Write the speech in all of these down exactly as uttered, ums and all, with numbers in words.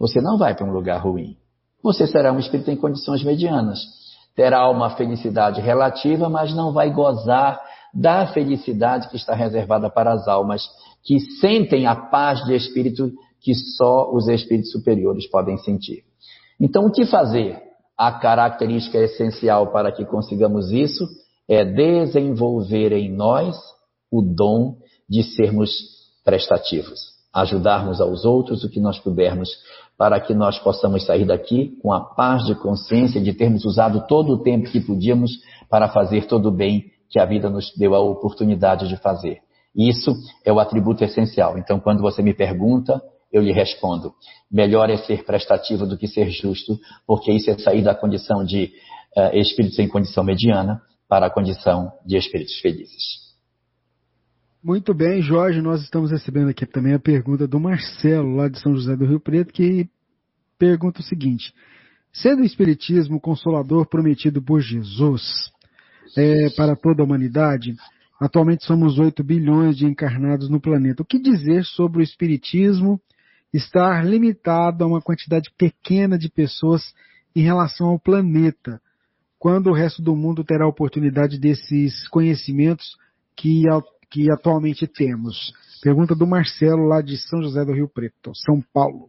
você não vai para um lugar ruim. Você será um espírito em condições medianas. Terá uma felicidade relativa, mas não vai gozar da felicidade que está reservada para as almas que sentem a paz de espírito que só os espíritos superiores podem sentir. Então, o que fazer? A característica essencial para que consigamos isso é desenvolver em nós o dom de sermos prestativos, ajudarmos aos outros o que nós pudermos, para que nós possamos sair daqui com a paz de consciência de termos usado todo o tempo que podíamos para fazer todo o bem que a vida nos deu a oportunidade de fazer. Isso é o atributo essencial. Então, quando você me pergunta, eu lhe respondo: melhor é ser prestativo do que ser justo, porque isso é sair da condição de uh, espíritos em condição mediana para a condição de espíritos felizes. Muito bem, Jorge, nós estamos recebendo aqui também a pergunta do Marcelo, lá de São José do Rio Preto, que pergunta o seguinte: sendo o Espiritismo o consolador prometido por Jesus é, para toda a humanidade, atualmente somos oito bilhões de encarnados no planeta. O que dizer sobre o Espiritismo estar limitado a uma quantidade pequena de pessoas em relação ao planeta, quando o resto do mundo terá a oportunidade desses conhecimentos que, que atualmente temos? Pergunta do Marcelo, lá de São José do Rio Preto, São Paulo.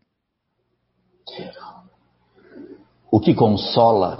O que consola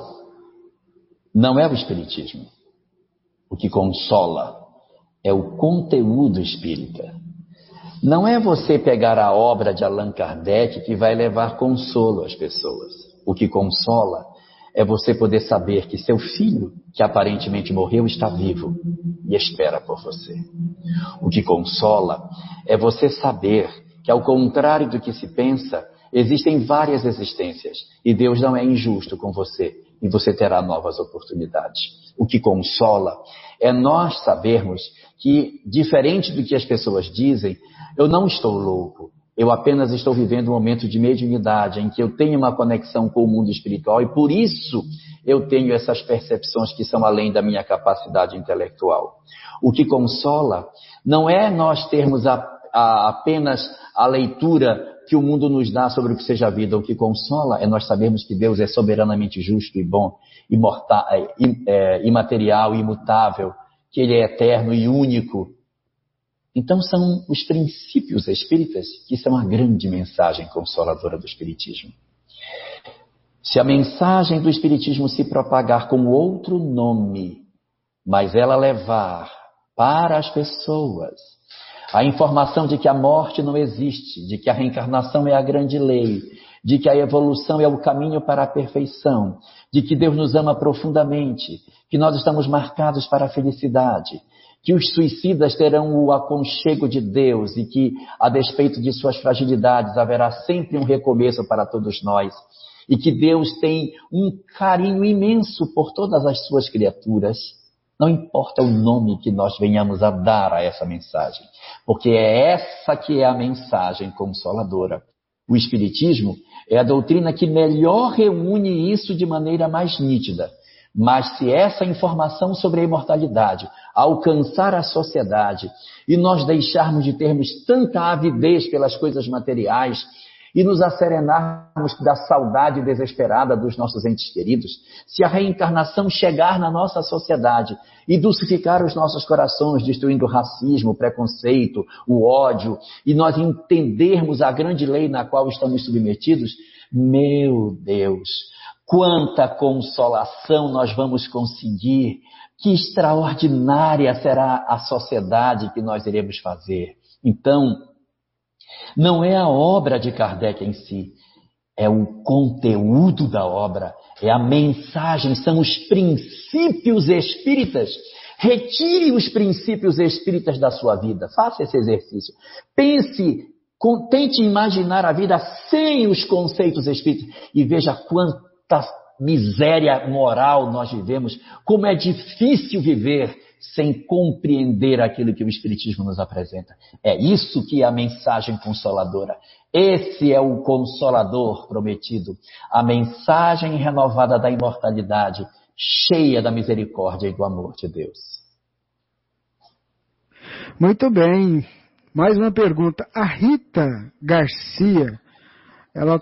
não é o Espiritismo. O que consola é o conteúdo espírita. Não é você pegar a obra de Allan Kardec que vai levar consolo às pessoas. O que consola é você poder saber que seu filho, que aparentemente morreu, está vivo e espera por você. O que consola é você saber que, ao contrário do que se pensa, existem várias existências e Deus não é injusto com você e você terá novas oportunidades. O que consola é nós sabermos que, diferente do que as pessoas dizem, eu não estou louco, eu apenas estou vivendo um momento de mediunidade em que eu tenho uma conexão com o mundo espiritual e por isso eu tenho essas percepções que são além da minha capacidade intelectual. O que consola não é nós termos a, a, apenas a leitura que o mundo nos dá sobre o que seja a vida. O que consola é nós sabermos que Deus é soberanamente justo e bom, imortal, é, imaterial e imutável, que Ele é eterno e único. Então são os princípios espíritas que são a grande mensagem consoladora do Espiritismo. Se a mensagem do Espiritismo se propagar com outro nome, mas ela levar para as pessoas a informação de que a morte não existe, de que a reencarnação é a grande lei, de que a evolução é o caminho para a perfeição, de que Deus nos ama profundamente, que nós estamos marcados para a felicidade, que os suicidas terão o aconchego de Deus e que, a despeito de suas fragilidades, haverá sempre um recomeço para todos nós. E que Deus tem um carinho imenso por todas as suas criaturas. Não importa o nome que nós venhamos a dar a essa mensagem, porque é essa que é a mensagem consoladora. O Espiritismo é a doutrina que melhor reúne isso de maneira mais nítida. Mas se essa informação sobre a imortalidade alcançar a sociedade e nós deixarmos de termos tanta avidez pelas coisas materiais e nos acerenarmos da saudade desesperada dos nossos entes queridos, se a reencarnação chegar na nossa sociedade e dulcificar os nossos corações, destruindo o racismo, o preconceito, o ódio, e nós entendermos a grande lei na qual estamos submetidos, meu Deus, quanta consolação nós vamos conseguir, que extraordinária será a sociedade que nós iremos fazer. Então, não é a obra de Kardec em si, é o conteúdo da obra, é a mensagem, são os princípios espíritas. Retire os princípios espíritas da sua vida, faça esse exercício. Pense, tente imaginar a vida sem os conceitos espíritas e veja quanta miséria moral nós vivemos, como é difícil viver sem compreender aquilo que o Espiritismo nos apresenta. É isso que é a mensagem consoladora. Esse é o Consolador prometido. A mensagem renovada da imortalidade, cheia da misericórdia e do amor de Deus. Muito bem. Mais uma pergunta. A Rita Garcia, ela